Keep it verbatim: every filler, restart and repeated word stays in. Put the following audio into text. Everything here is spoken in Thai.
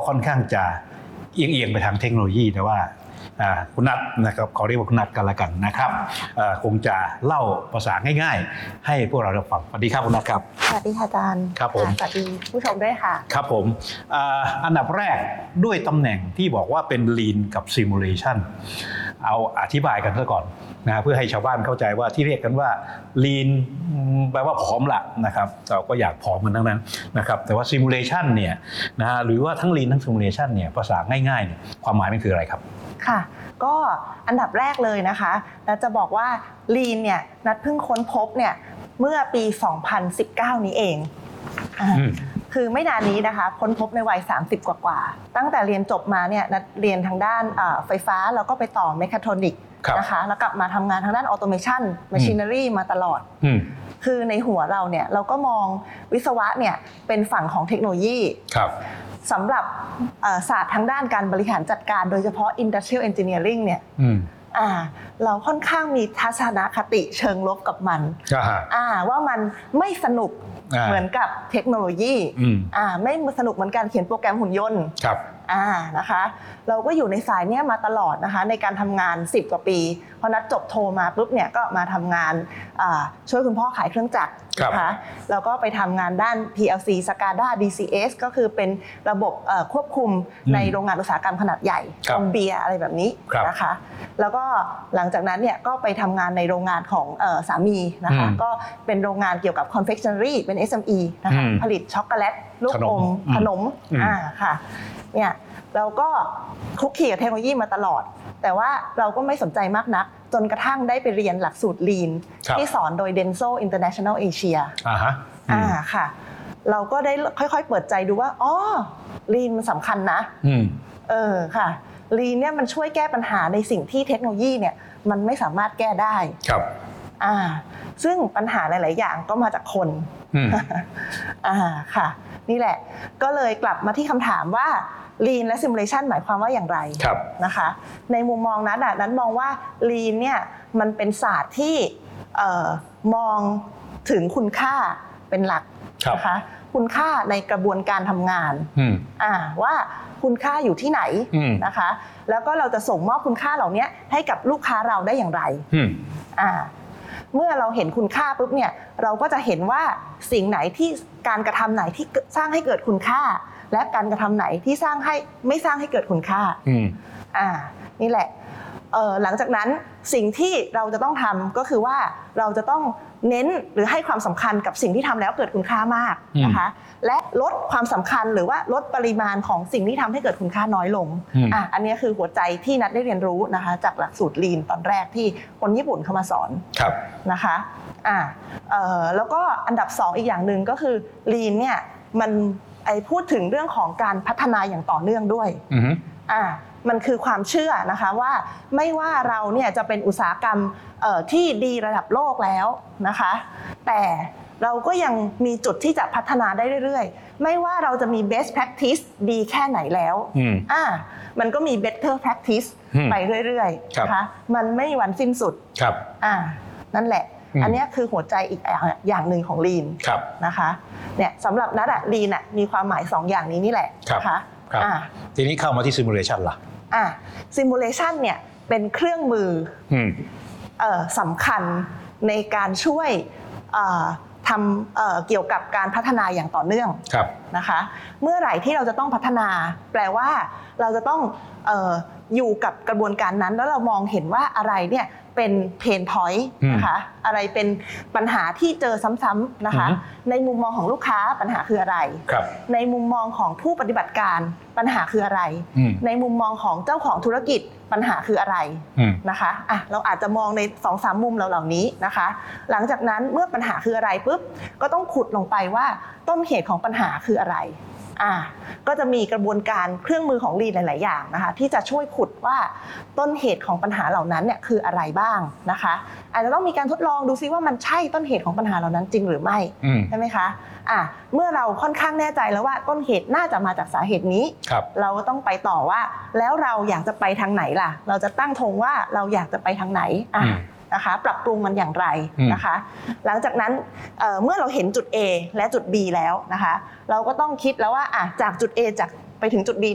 ค่อนข้างจะเอียงๆไปทางเทคโนโลยีแต่ว่าคุณนัทนะครับขอเรียกว่าคุณนัทกันละกันนะครับคงจะเล่าภาษาง่ายๆให้พวกเราได้ฟังสวัสดีครับคุณนัทครับสวัสดีค่ะอาจารย์ครับผมสวัสดีผู้ชมด้วยค่ะครับผมอันดับแรกด้วยตำแหน่งที่บอกว่าเป็น Lean กับ Simulation เอาอธิบายกันซะก่อนนะเพื่อให้ชาวบ้านเข้าใจว่าที่เรียกกันว่า Lean แปลว่าผอมละนะครับเราก็อยากผอมกันทั้งนั้นนะครับแต่ว่า Simulation เนี่ยนะหรือว่าทั้ง Lean ทั้ง Simulation เนี่ยภาษาง่ายๆเนี่ยความหมายมันคืออะไรครับค่ะก็อันดับแรกเลยนะคะนัทจะบอกว่า Lean เนี่ยนัทเพิ่งค้นพบเนี่ยเมื่อปีสองพันสิบเก้านี้เองคือไม่นานนี้นะคะค้นพบในวัยสามสิบกว่าๆตั้งแต่เรียนจบมาเนี่ยนัทเรียนทางด้านไฟฟ้าแล้วก็ไปต่อเมคาทรอนิกส์นะคะแล้วกลับมาทำงานทางด้านออโตเมชันแมชชีนารีมาตลอดคือในหัวเราเนี่ยเราก็มองวิศวะเนี่ยเป็นฝั่งของเทคโนโลยีสำหรับศาสตร์ทางด้านการบริหารจัดการโดยเฉพาะ Industrial Engineering เนี่ยเราค่อนข้างมีทัศนคติเชิงลบกับมันว่ามันไม่สนุกเหมือนกับเทคโนโลยีไม่สนุกเหมือนการเขียนโปรแกรมหุ่นยนต์อ่านะคะเราก็อยู่ในสายนี้มาตลอดนะคะในการทำงานสิบกว่าปีพอนัดจบโทมาปุ๊บเนี่ยก็มาทำงานช่วยคุณพ่อขายเครื่องจักรนะคะแล้วก็ไปทำงานด้าน พี แอล ซี SCADA ดี ซี เอส ก็คือเป็นระบบควบคุมในโรงงานอุตสาหกรรมขนาดใหญ่โรงเบียร์อะไรแบบนี้นะคะแล้วก็หลังจากนั้นเนี่ยก็ไปทำงานในโรงงานของสามีนะคะก็เป็นโรงงานเกี่ยวกับ confectionery เป็น เอส เอ็ม อี นะคะผลิตช็อกโกแลตลูกอมขนมอ่าค่ะเนี่ยเราก็คลุกคลีกับเทคโนโลยีมาตลอดแต่ว่าเราก็ไม่สนใจมากนักจนกระทั่งได้ไปเรียนหลักสูตร Lean ที่สอนโดย Denso International Asia อ่าฮะอ่าค่ะเราก็ได้ค่อยๆเปิดใจดูว่าอ๋อ Lean มันสำคัญนะเออค่ะ Lean เนี่ยมันช่วยแก้ปัญหาในสิ่งที่เทคโนโลยีเนี่ยมันไม่สามารถแก้ได้ครับอ่าซึ่งปัญหาหลายๆอย่างก็มาจากคนอ่าค่ะนี่แหละก็เลยกลับมาที่คำถามว่า Lean และ Simulation หมายความว่าอย่างไรนะคะในมุมมองนั้นนั้นมองว่า Lean เนี่ยมันเป็นศาสตร์ที่มองถึงคุณค่าเป็นหลักนะคะคุณค่าในกระบวนการทำงานว่าคุณค่าอยู่ที่ไหนนะคะแล้วก็เราจะส่งมอบคุณค่าเหล่านี้ให้กับลูกค้าเราได้อย่างไรเมื่อเราเห็นคุณค่าปุ๊บเนี่ยเราก็จะเห็นว่าสิ่งไหนที่การกระทำไหนที่สร้างให้เกิดคุณค่าและการกระทำไหนที่สร้างให้ไม่สร้างให้เกิดคุณค่าอ่านี่แหละเอ่อหลังจากนั้นสิ่งที่เราจะต้องทำก็คือว่าเราจะต้องเน้นหรือให้ความสำคัญกับสิ่งที่ทำแล้วเกิดคุณค่ามากนะคะและลดความสำคัญหรือว่าลดปริมาณของสิ่งที่ทำให้เกิดคุณค่าน้อยลงอ่ะอันนี้คือหัวใจที่นัทได้เรียนรู้นะคะจากหลักสูตร Lean ตอนแรกที่คนญี่ปุ่นเข้ามาสอนนะคะอ่ะเอ่อแล้วก็อันดับสองอีกอย่างหนึ่งก็คือ Lean เนี่ยมันไอพูดถึงเรื่องของการพัฒนาอย่างต่อเนื่องด้วยอ่ามันคือความเชื่อนะคะว่าไม่ว่าเราเนี่ยจะเป็นอุตสาหกรรมที่ดีระดับโลกแล้วนะคะแต่เราก็ยังมีจุดที่จะพัฒนาได้เรื่อยๆไม่ว่าเราจะมี best practice ดีแค่ไหนแล้วอ่ามันก็มี better practice ไปเรื่อยๆนะคะมันไม่มีวันสิ้นสุดอ่านั่นแหละอันนี้คือหัวใจอีกอย่างหนึ่งของ Lean นะคะเนี่ยสำหรับนัทอะ Leanอะมีความหมายสองอย่างนี้นี่แหละนะคะทีนี้เข้ามาที่ Simulation ล่ะอ่า Simulation เนี่ยเป็นเครื่องมือเอ่อสำคัญในการช่วยทำเอ่อเกี่ยวกับการพัฒนาอย่างต่อเนื่องนะคะเมื่อไหร่ที่เราจะต้องพัฒนาแปลว่าเราจะต้องเอ่ออยู่กับกระบวนการนั้นแล้วเรามองเห็นว่าอะไรเนี่ยเป็นเพนพอยต์นะคะอะไรเป็นปัญหาที่เจอซ้ำๆนะคะในมุมมองของลูกค้าปัญหาคืออะไรในมุมมองของผู้ปฏิบัติการปัญหาคืออะไรในมุมมองของเจ้าของธุรกิจปัญหาคืออะไรนะคะอ่ะเราอาจจะมองใน สองสาม มุมเหล่านี้นะคะหลังจากนั้นเมื่อปัญหาคืออะไรปุ๊บก็ต้องขุดลงไปว่าต้นเหตุของปัญหาคืออะไรอ่าก็จะมีกระบวนการเครื่องมือของ Lean หลายๆอย่างนะคะที่จะช่วยขุดว่าต้นเหตุของปัญหาเหล่านั้นเนี่ยคืออะไรบ้างนะคะอาจจะต้องมีการทดลองดูซิว่ามันใช่ต้นเหตุของปัญหาเหล่านั้นจริงหรือไม่ใช่ไหมคะอ่าเมื่อเราค่อนข้างแน่ใจแล้วว่าต้นเหตุน่าจะมาจากสาเหตุนี้เราต้องไปต่อว่าแล้วเราอยากจะไปทางไหนล่ะเราจะตั้งธงว่าเราอยากจะไปทางไหนอ่านะคะปรับปรุงมันอย่างไรนะคะหลังจากนั้น เอ่อ เมื่อเราเห็นจุด A และจุด B แล้วนะคะเราก็ต้องคิดแล้วว่าอ่ะจากจุด A จากไปถึงจุด B